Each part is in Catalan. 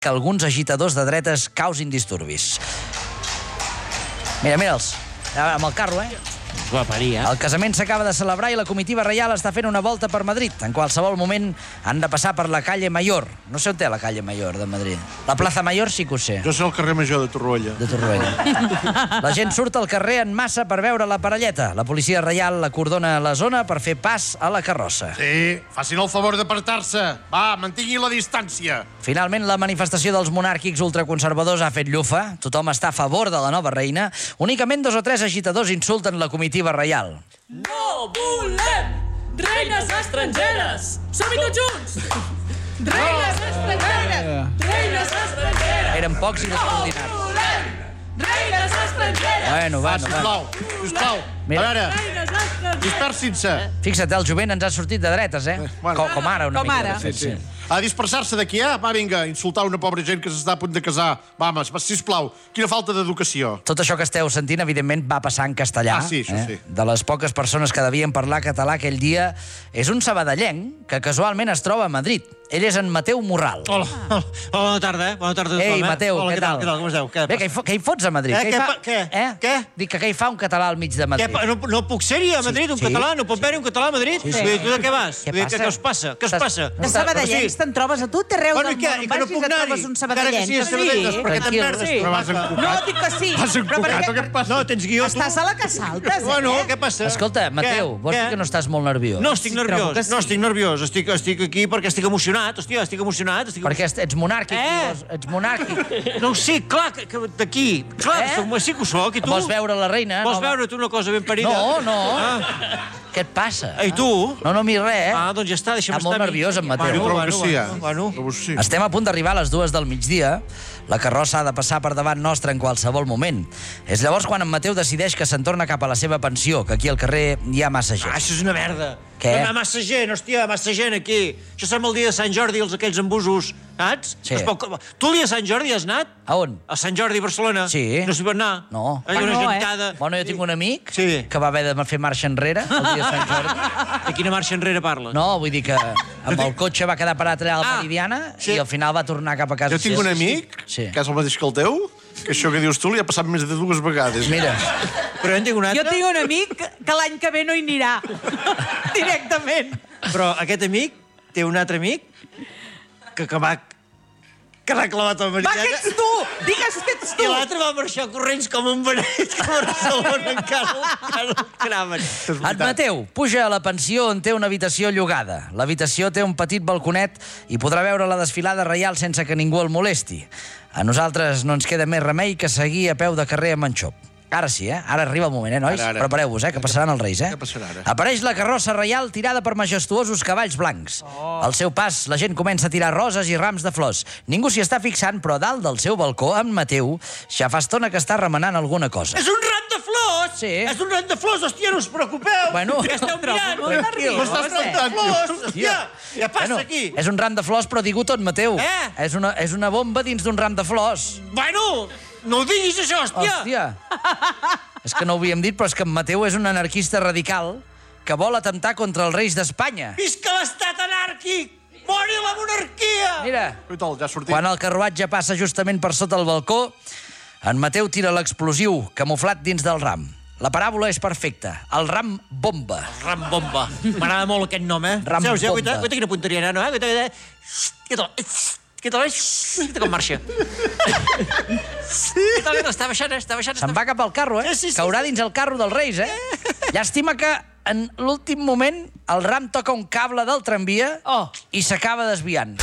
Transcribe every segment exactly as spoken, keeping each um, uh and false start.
que alguns agitadors de dretes causin disturbis. Mira, mira'ls. Amb el carro, eh? Va parir, eh? El casament s'acaba de celebrar i la comitiva reial està fent una volta per Madrid. En qualsevol moment han de passar per la calle Mayor. No sé on té la calle Mayor de Madrid. La plaça Mayor sí que ho sé. Jo sé el carrer Major de Torroella. De Torroella. La gent surt al carrer en massa per veure la parelleta. La policia reial acordona la zona per fer pas a la carrossa. Sí, facin el favor d'apartar-se. Va, mantingui la distància. Finalment, la manifestació dels monàrquics ultraconservadors ha fet llufa. Tothom està a favor de la nova reina. Únicament dos o tres agitadors insulten la comitiva reial. No volem reines estrangeres! Som-hi tots junts! Reines estrangeres! Reines estrangeres! Eren pocs i descoordinats. No volem reines estrangeres! Bueno, Va, bueno, sisplau, sisplau. Mira. A veure, Reines estrangeres! dispersin-se. Fixa't, el jovent ens ha sortit de dretes, eh? bueno. Com, com ara, una Com mica. ara. de fet, Sí, sí. A dispersar-se d'aquí, eh? Va, vinga, insultar una pobra gent que s'està a punt de casar. Vamos, va, sisplau, quina falta d'educació. Tot això que esteu sentint, evidentment, va passar en castellà. Ah, sí, això eh? sí. De les poques persones que devien parlar català aquell dia, és un sabadellenc que casualment es troba a Madrid. Ell és en Mateu Morral. Hola, hola, bona tarda, eh? Bona tarda a tothom, Ei, eh? Mateu, Hola, què tal? Què tal, com esteu? Què Bé, què hi, fo què hi fots a Madrid? Eh, hi què fa... fa- què? Eh? Què? Dic que què hi fa un català al mig de Madrid? Què, pa- no, no puc ser-hi a Madrid, un Sí. català? No pot haver-hi un català a Madrid? Sí, sí. Vull dir, tu de què vas? Què Vull dir, passa? Què us passa? Què us Estàs- passa? De sabadellencs te'n trobes a tu, t'arreu Bueno, del i què? món. I que no Vagis, puc et anar-hi? trobes un Encara que sabadellenc. sigui a Sabadell, doncs, perquè Tranquil, t'emmerdes. sí. Però vas encucat. No, dic que sí. Vas Però encucat, perquè o què et passa? No, tens guió, tu. Estàs a la que saltes, eh? Bueno, què passa? Escolta, Mateu, Què? vols dir Què? que no estàs molt nerviós? No, estic Sí, trobo nerviós. que sí. No, estic nerviós. Estic, estic aquí perquè estic emocionat. Hòstia, estic emocionat. Estic... Perquè ets- ets monàrquic. Eh? i vols- Ets monàrquic. No ho sé, clar, que, que d'aquí. Clar, Eh? eh? sí que ho soc, i tu? Vols veure la reina? Vols nova? veure tu una cosa ben parida? No, no. Ah. Què et passa? I tu? No, no, mi res, eh? Ah, doncs ja està, deixa'm Està molt estar a mi. nerviós, en Mateu. Jo trobo Bueno, que sí, eh? bueno, bueno. Trobo que sí. Estem a punt d'arribar a les dues del migdia. La carrossa ha de passar per davant nostre en qualsevol moment. És llavors quan en Mateu decideix que se'n torna cap a la seva pensió, que aquí al carrer hi ha massa gent. Ah, això és una merda. Què? No hi ha massa gent, hòstia, massa gent aquí. Això sembla el dia de Sant Jordi, els aquells embusos, saps? Sí. Es pot... Tu el dia de Sant Jordi has anat? A on? A Sant Jordi, a Barcelona? Sí. No s'hi pot anar? No. Allà una Ah, no, eh? gentada. Bueno, jo tinc un amic Sí. que va haver de fer marxa enrere el dia de Sant Jordi. De quina marxa enrere parles? No, vull dir que amb el cotxe va quedar parat allà a la Ah, Meridiana sí. i al final va tornar cap a casa. Jo tinc un amic, Sí. que és el mateix que el teu, que això que dius tu li ha passat més de dues vegades. Mira, Però en tinc un altre. Jo tinc un amic que l'any que ve no hi anirà. Directament. Però aquest amic té un altre amic que, que va... que l'ha clavat al Va, que Meridiana. ets tu! Digues que ets tu! I l'altre va marxar corrents com un benet a Barcelona, encara, encara el craven. en Mateu puja a la pensió on té una habitació llogada. L'habitació té un petit balconet i podrà veure la desfilada reial sense que ningú el molesti. A nosaltres no ens queda més remei que seguir a peu de carrer amb en Xop. Ara sí, eh? Ara arriba el moment, eh, nois? Ara, ara. Prepareu-vos, eh, que passaran els reis, eh? Què passarà ara? Apareix la carrossa reial tirada per majestuosos cavalls blancs. Oh. Al seu pas, la gent comença a tirar roses i rams de flors. Ningú s'hi està fixant, però dalt del seu balcó, en Mateu, ja fa estona que està remenant alguna cosa. És un ram de flors! Sí. És un ram de flors, hòstia, no us preocupeu! Bueno. Què esteu mirant? Tranquil. M'estàs plantant flors, hòstia! Ja passa Bueno, aquí! és un ram de flors, però digue-ho tot, Mateu. Eh? És una, és una bomba dins d'un ram de flors. Bueno, no ho diguis, això, hòstia! Hòstia. És que no ho havíem dit, però és que en Mateu és un anarquista radical que vol atemptar contra els reis d'Espanya. Visca l'estat anàrquic! Mori la monarquia! Mira, Ui, tal, ja ha sortit. quan el carruatge passa justament per sota el balcó, en Mateu tira l'explosiu camuflat dins del ram. La paràbola és perfecta. El ram bomba. Ram bomba. M'agrada molt aquest nom, eh? Ram Seus, ja, bomba. guaita, guaita quina punteria, nano, eh? Guaita, guaita. Què tal? Què tal? Guaita com marxa. Què tal? Està baixant, eh? Està baixant. Se'n va cap al carro, eh? Sí, sí, sí, Caurà sí. dins el carro dels reis, eh? Llàstima que en l'últim moment el ram toca un cable del tramvia Oh. i s'acaba desviant.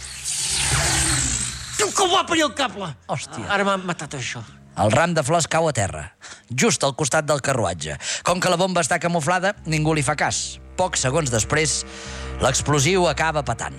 Com va parir el cable? Hòstia. Ara m'ha matat això. El ram de flors cau a terra, just al costat del carruatge. Com que la bomba està camuflada, ningú li fa cas. Pocs segons després, l'explosiu acaba patant.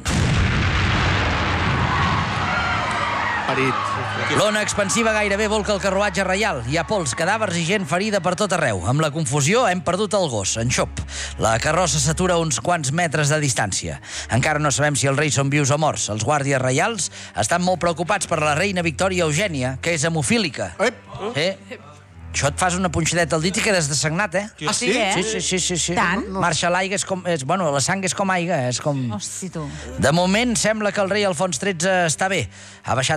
Parit. L'ona expansiva gairebé volca el carruatge reial. Hi ha pols, cadàvers i gent ferida per tot arreu. Amb la confusió hem perdut el gos, en Xop. La carrossa s'atura a uns quants metres de distància. Encara no sabem si els reis són vius o morts. Els guàrdies reials estan molt preocupats per la reina Victòria Eugènia, que és hemofílica. Ep. Eh? Això et fas una punxadeta al dit i quedes dessagnat, eh? Ah, sí? eh? Sí, sí, sí, sí, sí. Tant? Marxa l'aigua és com... És, bueno, la sang és com aigua, és com... Hosti, tu. De moment, sembla que el rei Alfons tretze està bé. Ha baixat